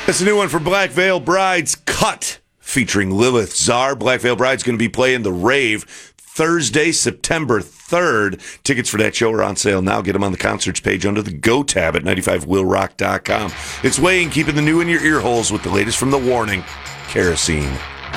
That's a new one for Black Veil Brides, Cut, featuring Lilith Czar. Black Veil Bride's going to be playing the Rave Thursday, September 3rd. Tickets for that show are on sale now. Get them on the concerts page under the Go tab at 95willrock.com. It's Wayne, keeping the new in your ear holes with the latest from The Warning, Kerosene.